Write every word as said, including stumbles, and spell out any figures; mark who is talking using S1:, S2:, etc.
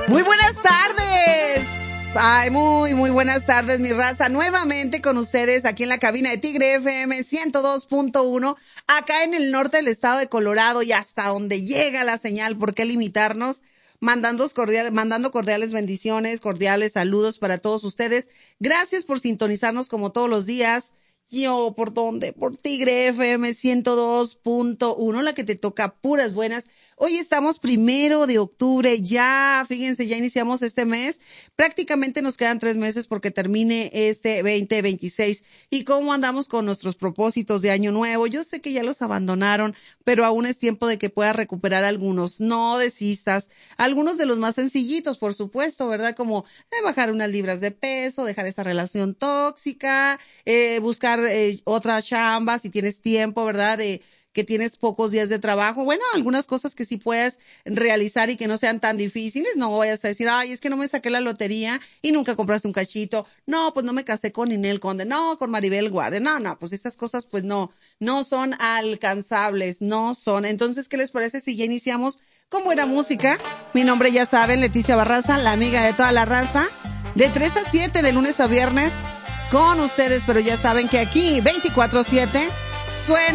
S1: Muy buenas tardes. Ay, muy, muy buenas tardes, mi raza. Nuevamente con ustedes aquí en la cabina de Tigre F M ciento dos punto uno, acá en el norte del estado de Colorado y hasta donde llega la señal. ¿Por qué limitarnos? Mandando cordiales, mandando cordiales bendiciones, cordiales saludos para todos ustedes. Gracias por sintonizarnos como todos los días. Yo, ¿por dónde? Por Tigre F M ciento dos punto uno, la que te toca puras buenas. Hoy estamos primero de octubre, ya, fíjense, ya iniciamos este mes. Prácticamente nos quedan tres meses porque termine este veinte veintiséis. ¿Y cómo andamos con nuestros propósitos de año nuevo? Yo sé que ya los abandonaron, pero aún es tiempo de que puedas recuperar algunos. No desistas. Algunos de los más sencillitos, por supuesto, ¿verdad? Como eh, bajar unas libras de peso, dejar esa relación tóxica, eh, buscar eh, otra chamba si tienes tiempo, ¿verdad? De que tienes pocos días de trabajo. Bueno, algunas cosas que sí puedes realizar y que no sean tan difíciles. No vayas a decir, ay, es que no me saqué la lotería y nunca compraste un cachito. No, pues no me casé con Ninel Conde. No, con Maribel Guardia. No, no, pues esas cosas pues no, no son alcanzables, no son. Entonces, ¿qué les parece si ya iniciamos con buena música? Mi nombre ya saben, Leticia Barraza, la amiga de toda la raza. De tres a siete, de lunes a viernes, con ustedes, pero ya saben que aquí, veinticuatro siete, suena